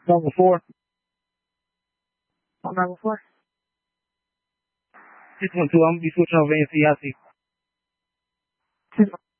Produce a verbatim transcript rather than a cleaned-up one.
Level four. On level four. six one two, I'm gonna be switching over N C I C. Two.